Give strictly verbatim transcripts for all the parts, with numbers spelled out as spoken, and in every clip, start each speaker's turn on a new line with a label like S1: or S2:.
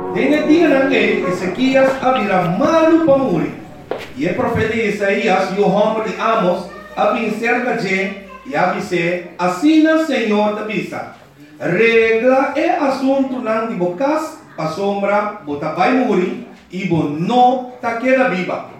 S1: En el día en que Ezequías había malo para morir. Y el profeta Isaías y el hombre de Amos habían cerca de y avisé, así el Señor te avisa. Regla el asunto nan de bocas, pa sombra, bota vai morir, y bo no ta queda viva.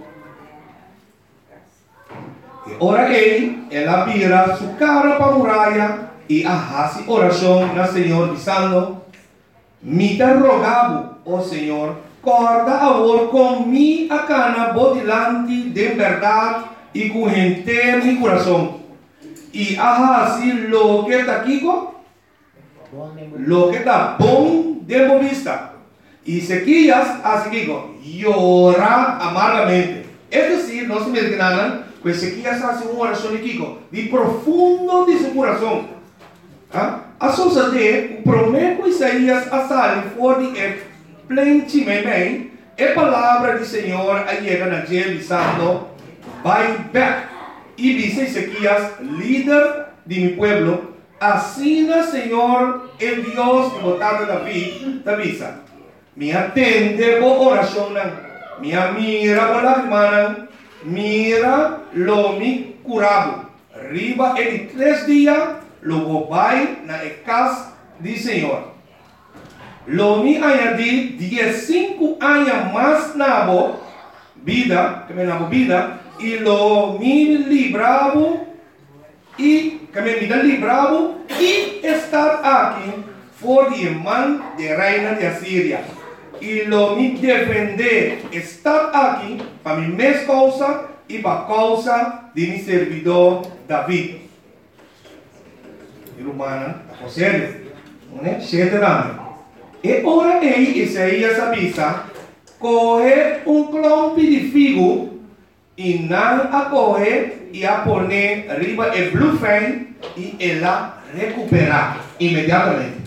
S1: Y ahora él, él abrirá su cara para muralla y hace oración al Señor diciendo, me te rogabo, oh Señor, corta ahora con mi acana por delante de verdad y con gente mi corazón. Y así lo que está aquí, lo que está bon de vista. Y Ezequías así que llora amargamente. Es decir, no se me entiendan, pues Ezequías hace una oración aquí, de profundo de su corazón. ¿Ah? A sosa de, o prometo Isaías a salir for de el plentimeme, a palavra do Senhor llega na ele dizendo, vai back. Y dice Ezequías, líder de mi pueblo, así el Señor, el Dios de votar de David, te avisa. Me atende por oración, me mira por la hermana, mira lo mi curado. Arriba en tres días, lo voy na casa del Señor. Lo mi añadí dieciséis años más nabo, vida, que me nabo vida, y lo mi libravo, y que me vida libravo, y estar aquí, por the man de reina de Asiria. Y lo mi defender, estar aquí, para mi mes causa, y para causa de mi servidor David. Y humana, a José, ¿no? Siete años. E ora ei, Isaías avisa, coge un clompe de figo e não a coge e a poner arriba el bluefan e ela recuperar imediatamente.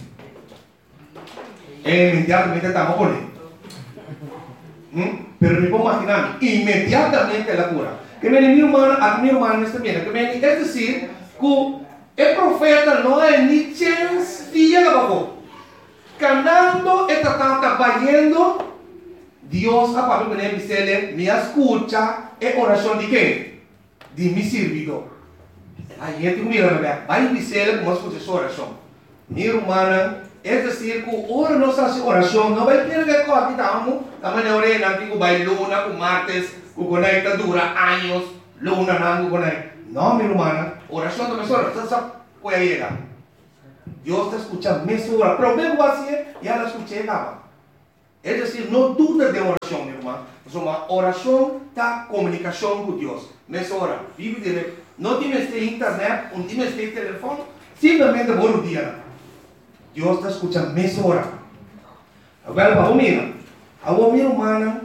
S1: E imediatamente estamos poniendo. ¿Mm? Pero me puedo imaginar, inmediatamente la cura. Que me mi hermana, a mi hermana está bien, que me es decir, que el profeta no hay ni chance de llegar abajo. Canando está trabajando, Dios a Pablo me dice, me escucha, es oración de qué? De mi servidor. Ahí es que mira, va a decirle cómo escucha su oración. Mi hermana, es decir, que ahora no se hace oración, no va a tener que cortar, estamos, estamos en orena, que va a luna, con martes, que conecta, dura años, luna, nango, conecta. No, mi hermana, oración de mi oración, puede llegar. Dios te escucha mes hora, pero luego así ya la escuché nada. Es decir, no dudes de oración, mi hermano. Es una oración da comunicación con Dios. Mes hora, vive directo. No tienes de internet, no tienes de teléfono, simplemente por un día. Dios te escucha mes hora. Agora, vamos mira. Agora, mi hermana,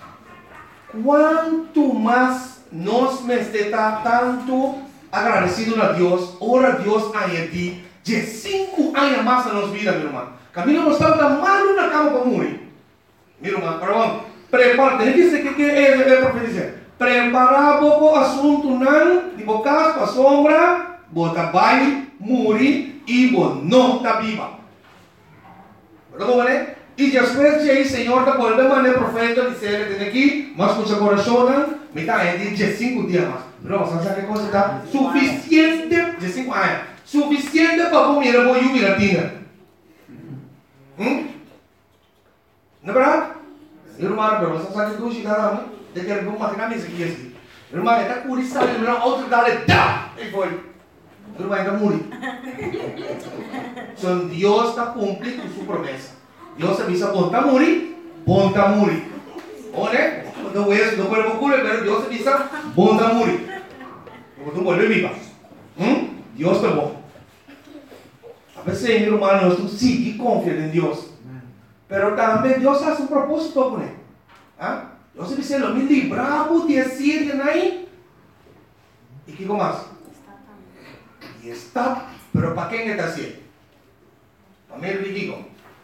S1: cuanto más nos me está tanto agradecido a Dios, ora Dios añadir de cinco años más en nuestra vida, mi hermano. Camino nos está mal una cama para morir. Mi hermano, pero vamos, prepara, dice que, que es el profeta dice, prepara poco asunto nan, de bocas para sombra, bota vai, morir, y vos no está viva. ¿Verdad, jóvenes? Y después de ahí, Señor, te vuelve a mandar el profeta, dice, le tiene aquí, más con su corazón, me está en de cinco días más. Pero vamos a hacer qué cosa está suficiente de cinco años. Suficiente para comer a bollo y latina. ¿Mm? ¿No es verdad? Hermano, pero você sabe que tu chegada, né? De que ele vai matar nesse aqui assim. Irmão, ele tá curissado, ele não outro dale, dá, e foi. Irmão, ele tá morrendo. Então Deus está cumprindo sua promessa. Deus avisa, bom tá morir, bom tá morir. Olha, quando o ex do corpo cura, pero Deus avisa, bom tá morir. Quando tu vuelve viva. ¿Mm? Dios es bueno. A veces, mi hermano, tú sí confías en Dios. Pero también Dios hace un propósito con él. ¿Ah? Dios dice, lo mismo libramos de Asiria ahí. ¿Y qué más? Y está. Pero ¿para quién está haciendo? Para mí el digo.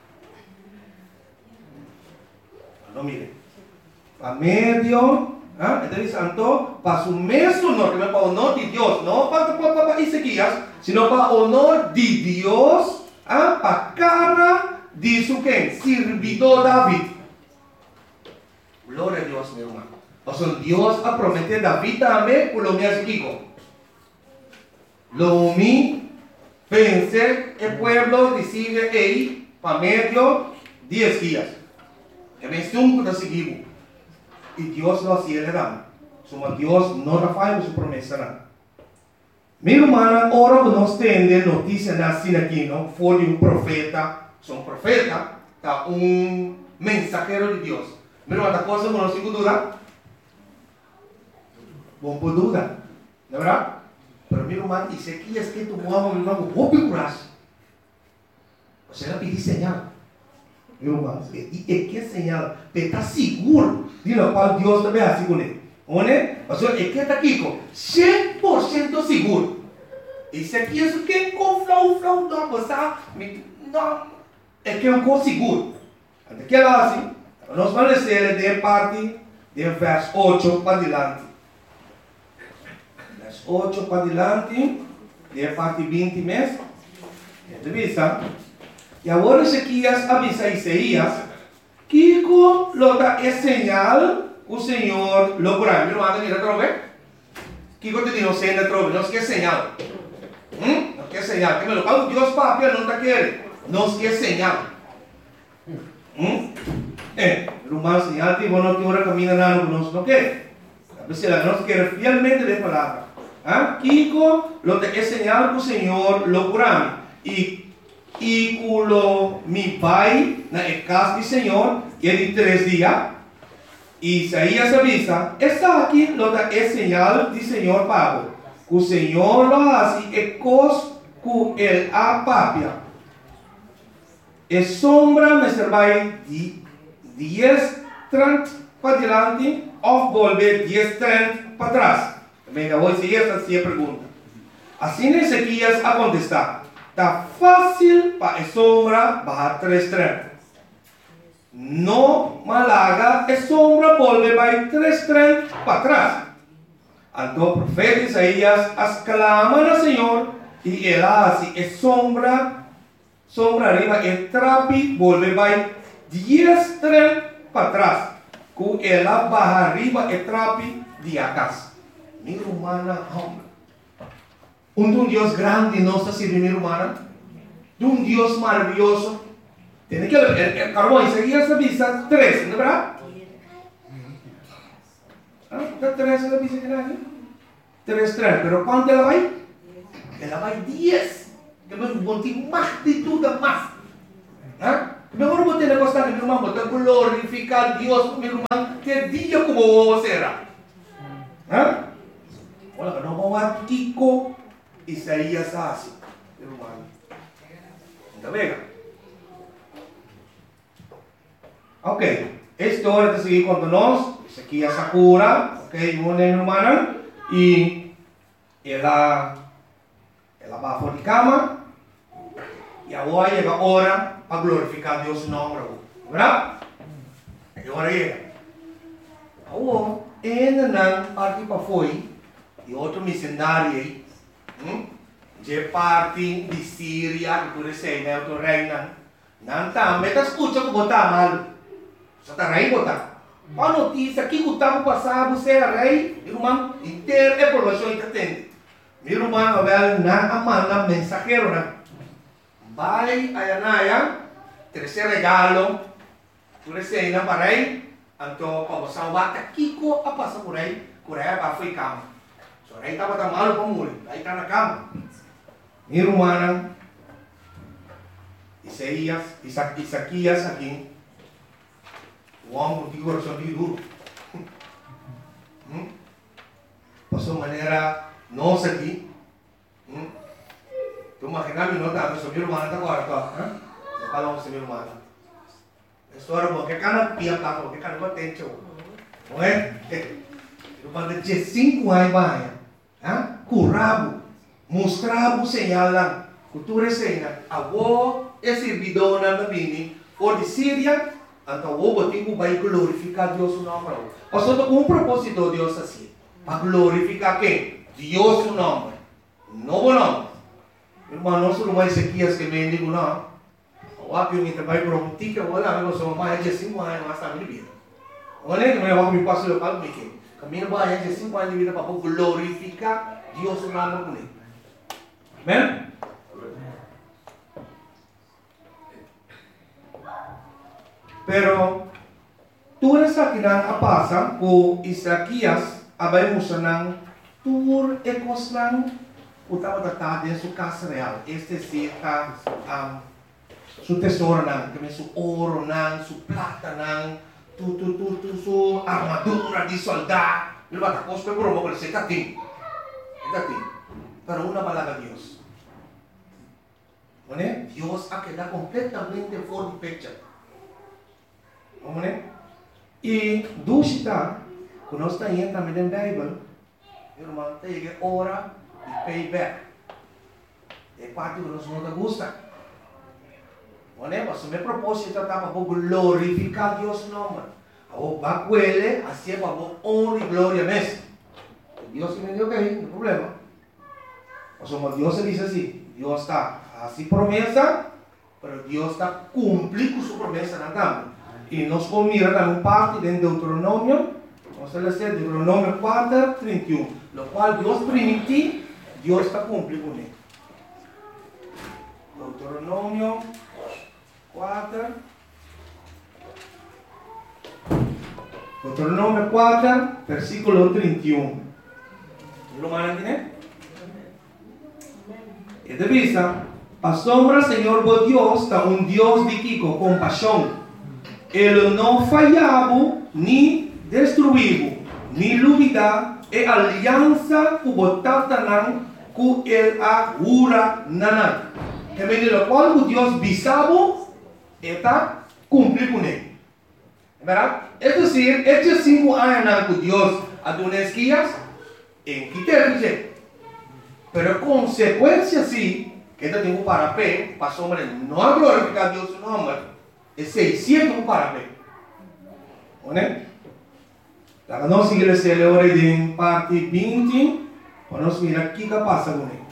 S1: No mire. Para medio. ¿Ah? Entonces, santo, para su mesmo honor, que no para honor de Dios, no para, para, para Ezequías, sino para honor de Dios, ¿ah? Para cara dice que sirvió David. Gloria a Dios, mi hermano. O sea, Dios ha prometido a David también por lo que hace Kiko. Lo mi pensé el pueblo decide ahí para medio diez días. Que me estuvo para seguir. Y Dios lo hacía le dan. Suma Dios no falla su promesa. Mi hermana, ahora nos tiene noticia así aquí, ¿no? Fue de un profeta. Son profeta, está un mensajero de Dios. Mi hermana, cosa no sin duda. Bom por duda, ¿no verdad? Pero mi hermano, dice aquí es que tu mamá, mi hermano, vos picuras. O sea, le pedí señal. Mi hermano, y es que señal, pero está seguro de lo cual Dios te ve así con él. O sea, es que está aquí con cem por ciento seguro. Y si aquí es que con flow, flow, no, pues no, es que es un cosa seguro. Antes que lo hace, nos van a decir de parte del verso ocho para adelante. ocho para adelante, de parte veinte meses, avisa. Y ahora Ezequias avisa a Isaías, que lo da es señal, o Señor lo curará. Mira, manda, mira, trove. Kiko te dijo, señal, trove, no es que señal. ¿Mm? No es que señal. Que me lo pago, Dios papi, no te quiere. No es que señal. ¿Mm? Eh, el humano señal, que bueno, que ahora camina nada, no no quiere. A veces la no quiere fielmente de palabra. ¿Ah? Kiko lo te es señal que el Señor lo curará. Y y culo mi pai na el casa del Señor y de tres días. Isaías avisa, está aquí lo da es señal del Señor pago. Que el Señor lo hace e cos que el apapia. Es sombra me servai de diez treinta para adelante o volver diez treinta para atrás. Venga, hoy si esta sí pregunta. Así Ezequias a contestar. Está fácil para la sombra bajar tres treinta. No malaga, la sombra vuelve a tres treinta para atrás. Entonces el profeta Isaías exclama al Señor y él hace la sombra, sombra arriba, el trapi vuelve a diez treinta para atrás. Que él baja arriba el trapi de acá. Mi hermana, hombre. Un, un Dios grande no está sirviendo humana. De un Dios maravilloso. Tiene que ver, el, el carbón Isaías avisa tres, ¿no verdad? ¿Ah? Tres la avisa que hay. Tres, tres, pero ¿cuánto la va? La va diez. Que me monté más de todo más. ¿Ah? Mejor no tiene cosa que mi hermano, te glorificar a Dios, mi hermano, que día como será. ¿Ah? Bueno, no vamos a Kiko. Isaías hace, hermano. ¿Está bien? Ok, esta hora de seguir contándonos, Ezequias Sakura, ok, una hermana, y ella, ella va por la cama, y ahora llega la hora para glorificar a Dios su nombre, ¿verdad? Y ahora llega. Ahora, en la parte para fora, y otro misionario, de parte de Síria, que tu sei, né, o reina. Não tá, mas tá escuta que botar mal. Só tá rei botar. A notícia que o tempo passado você é rei, irmão, inteiro é provação que tem. Meu irmão, velho, na amanda mensageiro, né? Vai a Anaya, terceiro regalo, tu sei, não para rei, então para você bata Kiko a passar por rei, por rei para foi cama. Só rei tava tão mal para morrer, aí tá na cama. Mi hermana, Isaías, Isaías aquí, o hombre de corazón muy duro. Por su manera, no sé aquí. Tú imaginas mi nota, pero mi hermana está cuarto. No calamos mi hermana. Esto era porque cada pia está, porque cada uno tem show. Não é? Eu falei de cinco anos, vai. Currabo. Mostrava o señal lá, cultura señal, a vó é servidora da bini, ou de Síria, então o botico vai glorificar Deus o nome. Passou com um propósito Deus assim, para glorificar quem? Deus o nome, novo nome. Irmão, não sou mais Ezequias que me digo não. Waktu yung itabay promotika, wala. Ako sa mamaya, just cinco anos mais na minha vida. Wala yung may waktu yung paso local, Miki. Kami na ba yan, just cinco anos de vida para glorificar Dios o nome ko niya. Amen? Pero, tuwa sa kinakapasa ko Isakias, abay mo siya ng tur ekos ng utang matatadin sa casa real. Este si ka um, su tesoro ng, kami su oro ng, su plata ng, tu tu tu tu su armadura di solda. Pero ba tapos, pero mo ko si tating. Tating. Pero una palabra Dios. ¿Vale? Dios ha quedado completamente for the picture. ¿Vale? Y dusita, quando está aí também na Bíblia, irmão, tem que ora e payback. É parte que nós não gosta. ¿Vale? Mas o meu propósito é para glorificar Deus nome. O bacuele, assim é para honra e glória mesmo. Deus me deu ok, não tem problema. Mas como Deus diz assim, Deus está assim promessa, mas Deus está cumprindo sua promessa na cama. E nós vamos mirar também parte de Deuteronômio, vamos ler Deuteronômio quatro, trinta e um, no qual Deus permitiu, Deus está cumprindo com ele. Deuteronômio quatro, Deuteronômio quatro, versículo trinta e um. Lo mandan, né? E de vista, a sombra, Senhor, vos Deus, está um Deus de Kiko, compaixão. Ele não falhava, nem destruiu, nem duvida, e aliança que botata não, que ele agura não. Que menino, quando Deus bisava, está cumprir com ele. Verdade? É dizer, estes cinco anos que Deus adorou esquias, em que teve, pero consequência sim, que ele tem um parapé, para a sombra não glorificar Deus no nome. É seiscentos para ver. Né? Lá nós seguimos a hora de parte vinte, para nós mirar o que passa com ele.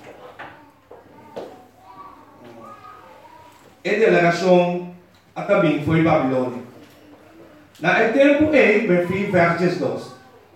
S1: A delegação até bem foi Babilônia. Na tempo e, verso versos dois.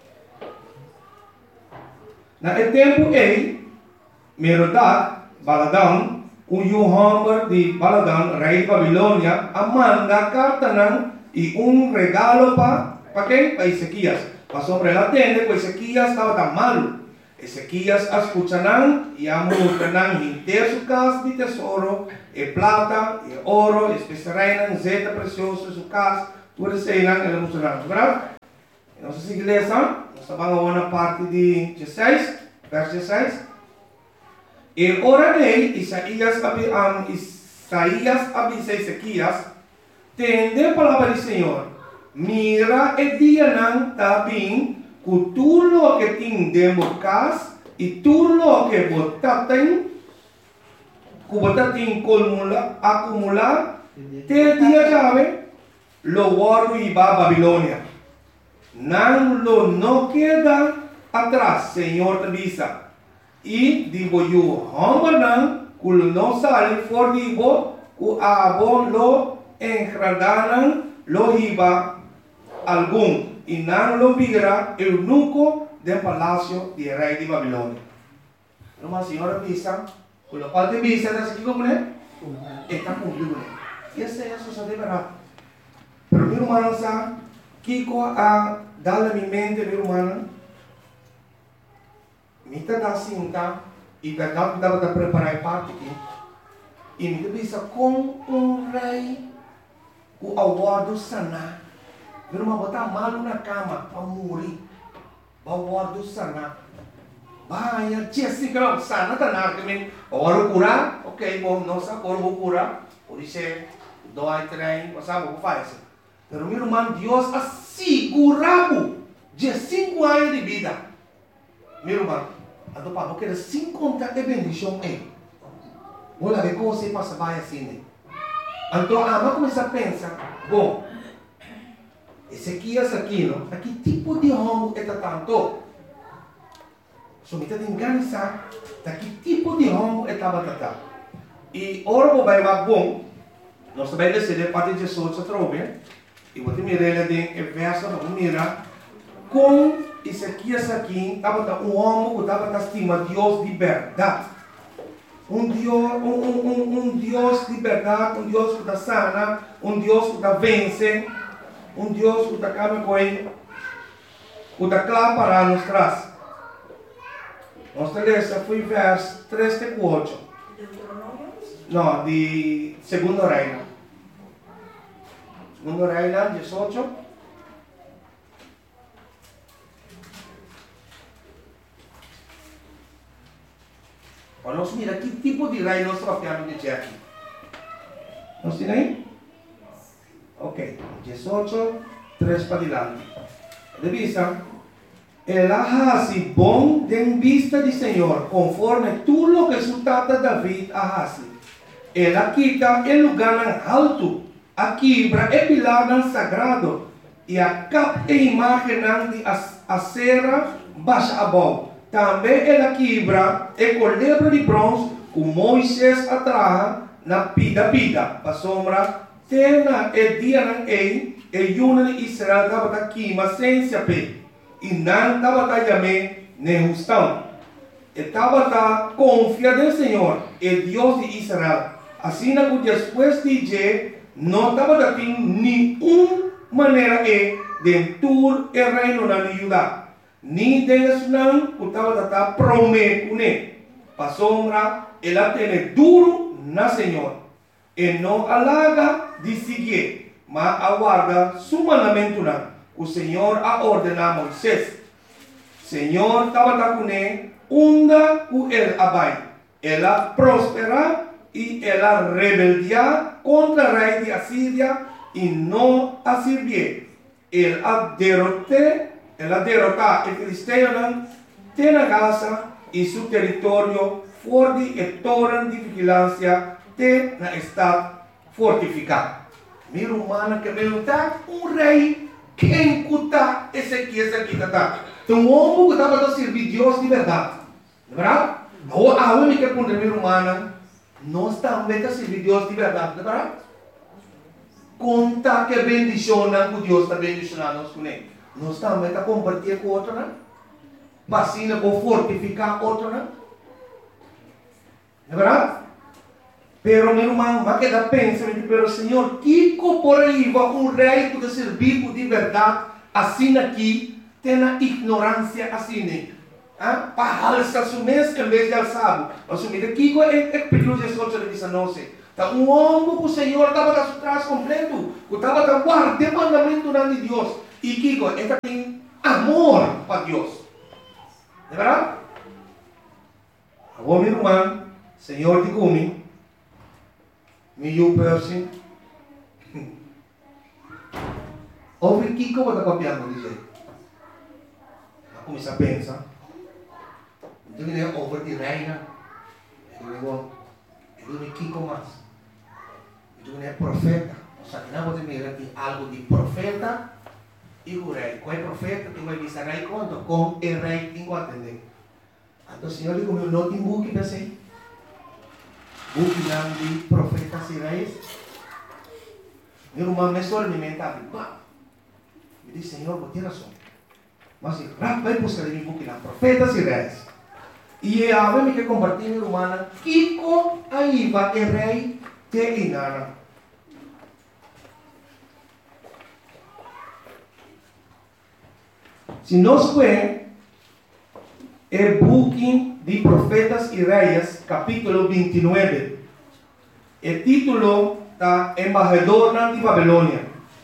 S1: Na tempo e, Merodach, Baladão, o Yohamber de Baladan, rei de Babilônia, manda carta não, e um regalo para para quem? Para Ezequias. Para sobre ela tende, porque Ezequias estava tão malo. Ezequias escuta não, e a multa não, inteira sua casa de tesouro, e plata, e ouro, e especiaria, zeta precioso, sua casa, tudo isso aí não, ela mostrou não, verdade? Nossa igreja, nós vamos na parte de dezesseis, verso dezesseis. E ora dele, Isaías, um, Isaías avisa Ezequias, tende a palavra do Senhor, mira e dia não está bem, que tudo que tem dentro de casa, e tudo que você tem, que você tem acumular, te dia chave, lo guardo e va a Babilônia. Não lo não queda atrás, Senhor te avisa. E digo eu, homem, que não sale for digo, que abo lo engradaram, lo riba algum, e não lo vira eunuco del palácio de rei de Babilônia. Uma senhora visa, que lo qual te visa, ¿sabes qué como é? Está cumplido. E essa é a sua verdade. Pero meu irmão, sabe, Kiko a dar a minha mente, meu irmão, Mita da cinta e verdade que dava para preparar parte aqui. E me bisa com um rei o aguardo sana. Meu irmão botar malo na cama para morrer. O aguardo sana. Vai, Jessica, sana tá na que agora curar, ok, bom, nossa, agora vou curar. Por isso dói trem, você sabe o que faz. Pero meu irmão, Deus assegurava de cinco anos de vida. Meu irmão, Ato pa, porque sem contar de bendição é. Olha que como você passa vai assim. Então, a mãe começa a pensar, bom, Ezequias aqui, não? Aqui tipo de homem é tanto. So, me está enganando, tá que tipo de homem é tabata. E ora vai vai bom, Nós também decidimos para dezoito outra vez. E vou te mirar ele em verso, vamos mirar. Com isso aqui, isso aqui, estava um homem que estava estimando Deus de verdade. Um Deus, um, um, um, um Deus de verdade, um Deus que está sana, um Deus que está vence, um Deus que está cada coisa, que está claro para nós trás. Nossa lista foi verso três e quatro. Não, de Segundo Reino. Segundo Reino, dezoito. Nós mira que tipo de rei nós trabalhamos de aqui. Nós temos aí? Ok. dezoito, três para diante. De vista, ela hace bom de vista de Senhor, conforme tudo lo que su tata David hace. Ela quita el lugar alto, a quebra el pilar sagrado, e a capa e imagem de acera baixa abaixo. Também ela quebra e colebra de bronze que Moisés atraja na pida pida. Para sombra, tena e dia não é, e yuna de Israel estava aqui, mas sem saber. E não estava também nem justão. Estava confiando no Senhor, o Deus de Israel. Assim que depois de dizer, não estava tendo nenhuma maneira de tur o reino de Judá. Ni Deus não estava a prometer, né? Para sombra, ela tem duro na Senhor. E não alaga de seguir, mas aguarda su mandamento não. O Senhor a ordenar a Moisés. Senhor estava com ele, onda com ele abai. Ela prospera e ela rebeldia contra o rei de Assíria e não a servir. Ele a derrotou. Ela derrotar o filisteu tem a Gaza e seu território forte e torre de vigilância tem na estado fortificado. Minha humana que perguntar, um rei, quem cuta esse aqui, esse aqui, tá? Então, um homem que estava a servir Deus de verdade. Não é verdade? A única pergunta, minha humana, nós também a servir Deus de verdade, não é verdade? Conta que bendicionam que Deus está bendicionando nós com ele. Nós também está compartilhando com outro, né? Vacina para fortificar outro, né? É verdade? Pero, meu irmão, vai quedar pensando, pero, Senhor, que por aí vai um rei que servir de verdade, assim aqui, tem a ignorância assim, né? Ah? Para alçar o mês em vez de alçar. Assumir aqui é perigoso de soltar de dezenove. Então, um homem que o Senhor estava atrás completo, que estava guardando o mandamento de Deus. E Kiko, esta tem amor para Deus. É verdade? Agora, meu irmão, Senhor de Gumi, me you person, ouve Kiko, vai estar copiando, dizer. Eu comecei a pensar. Então, ele é over de reina. Ele é Kiko mais. Então, ele é profeta. Ou seja, não pode mirar aqui algo de profeta. E o rei, qual é o profeta que vai dizer rei quanto? Com o rei tem que atender. Então o Senhor digo, meu não tem buque para ser. Buque não de profetas e reis. Meu irmão, me estou alimentando. Me diz, Senhor, vou ter razão. Mas se vai buscar de mim buque não, profetas e reis. E a ver me que compartilhar, meu irmão, Kiko aí vai o rei te inara. Se nós vemos o book de Profetas e Reis, capítulo vinte e nove, o título está Embajador de Babilônia.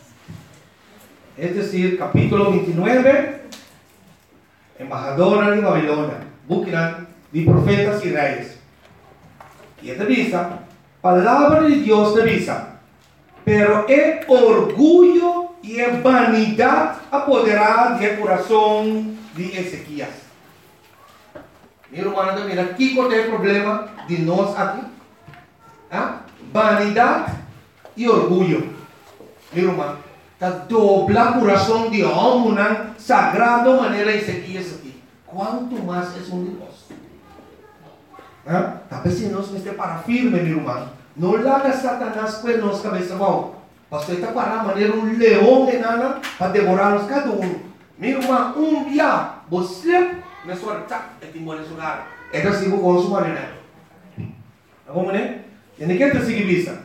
S1: É decir, capítulo vinte e nove, Embajador de Babilônia, book de Profetas e Reis. E esta vista, palavra de Deus te visa, pero é orgulho e a vanidade apoderada do coração de Ezequias. Meu irmão, mira, aqui qual é o problema de nós aqui? ¿Ah? Vanidade e orgulho. Meu irmão, está dobla o coração de homem, sagrado maneira Ezequias aqui. Quanto mais é um de nós? ¿Ah? Talvez se nós estamos para firme, meu irmão, No laga Satanás pues nos cabeza mau. Pastor está para maneira un león de nana para devorarnos cada uno. Mi irmã, um dia você me sorta e te mora lugar. É que assim vou consumar né. Vamos né? E nem que te siga visa.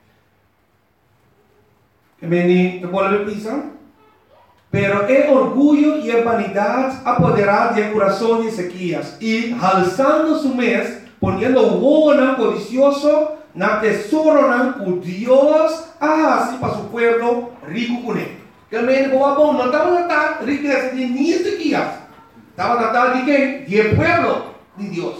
S1: Que meni te pode ver pisa. Pero é orgulho e a vanidade apoderado do coração de Ezequias e alçando su mês, poniendo o codicioso na tesouro na o Deus assim para su pueblo rico com ele. Que meni boa bom não estava na riqueza de nem Ezequias. Estava na tal de quem? De pueblo de Deus.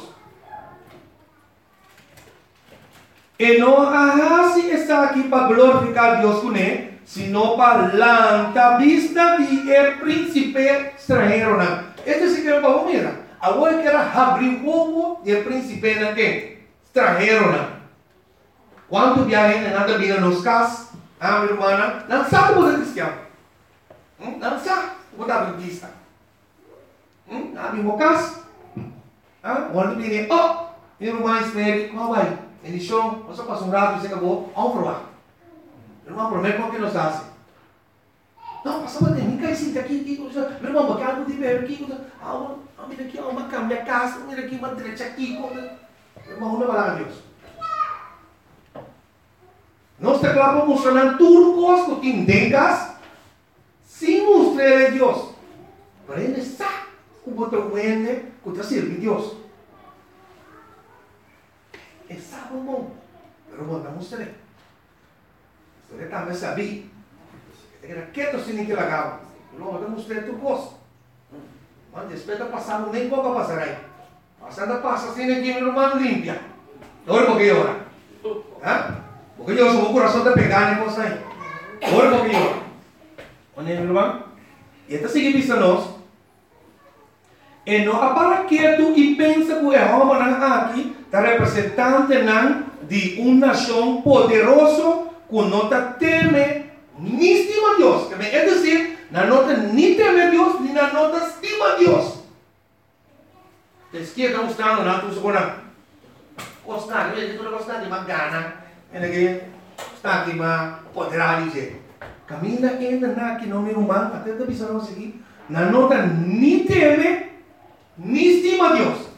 S1: E não assim está aqui para glorificar Deus com ele, sino para la vista de el príncipe extranjero. Este sí que es para mira. Agora que era abrir o ovo de príncipe na que extranjero. Quanto viajem na nada vida nos cas, a minha irmã, não sabe o que é cristiano. Não sabe o que é adventista. Na minha casa, quando viene, oh, minha irmã espere, como vai? Ele show, você passa um rato e você acabou, vamos provar. Irmão, prometo que nos hace. Não, passa para mim, cai sim, aqui, aqui, meu irmão, porque algo de ver aqui, ah, mira aqui, uma cama, minha casa, mira aqui, uma direita aqui, meu irmão, não vai lá a Deus. Nós te claro funcionando turcos, que tem dengas, sem mostrar a Deus. Pero ele sabe o botão wende, que te sirve a Deus. Ele sabe o bom, pero bom, não mostrei. Você também sabia. Era quieto sem que lagava. Não, eu mostrei tu coisa. Mas despeito passar nem pouco passar aí. Passando passa sem que meu irmão limpia. Ora porque ora. Hã? Porque eu sou o coração de pegar nem coisa aí. Ora porque ora. Onde meu irmão? E até seguir vista nós. E não para quieto e pensa que o Jeová aqui está representante de uma nação poderosa que não teme ni estima a Deus. É dizer, não nem teme a Deus, nem não estima a Deus. A esquerda está mostrando, não, tu segura. Gostar, tu não gostar de uma gana. Ele está aqui, mas poderá dizer. Caminha ainda na que não me humano, até da visão não seguir. Não nota nem teme, nem estima a Deus.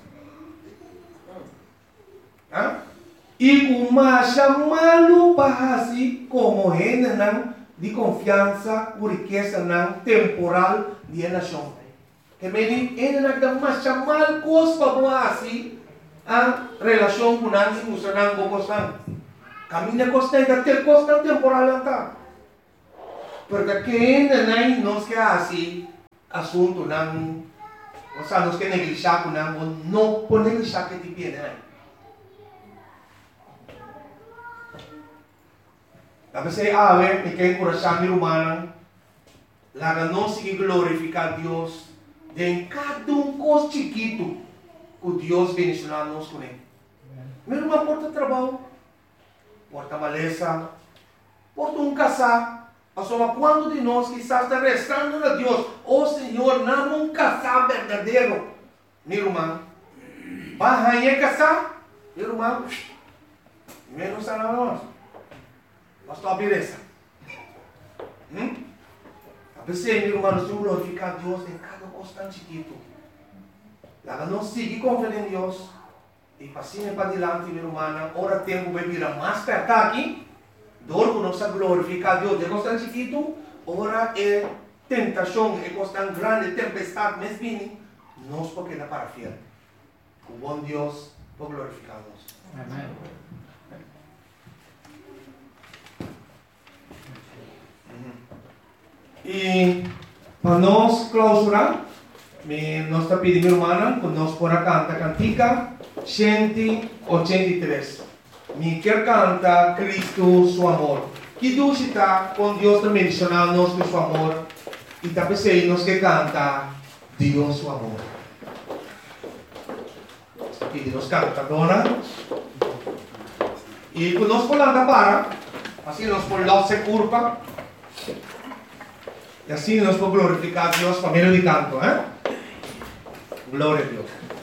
S1: Hã? E uma chamá-lo para assim como gente de confiança, por riqueza temporal de nação. Que me diz, ele não dá mais chamar coisas para assim a relação com a emocional com coisa. Caminha coisa da ter coisa temporal lá. Porque quem não nos quer assim assunto não, ou seja, nos quer negligenciar com não, não pode negligenciar que te pede, né? Tapi saya awe, mikir coração humano, laga não se glorificar Deus, de cada um coisa chiquito, que Deus bendicionar nos com ele. Mesmo uma porta de trabalho, porta maleza, porta um casar, só quando de nós que está restando a Deus, oh Senhor, não um casar verdadeiro, meu irmão, vai casar, meu irmão, menos a nós. Pastor, beleza. Hum? A pessoa, meu irmão, nós temos que glorificar Deus em cada coisa tão chiquito. Lá não seguir confiando em Deus. E passinho para diante, meu irmão, ora tempo vai virar mais perto aqui. Dor que nós glorificar Deus de coisa tão chiquito. Ora é tentação, é coisa tão grande, tempestade, mas vini. Nós porque não para fiel. O bom Deus vai glorificar nós. Amém. E para nós clausurar, nós está pedindo, irmã, que nós podamos cantar cantica cento oitenta e três. Me quer cantar Cristo, seu amor. Que Deus está com Deus está mencionando nós com seu amor. E também sei nós que canta Deus, seu amor. E nós canta, dona. E quando nós podemos para, assim nós podemos se curva. E assim nós podemos glorificar a Deus por meio de canto, ¿eh? Glória a Deus.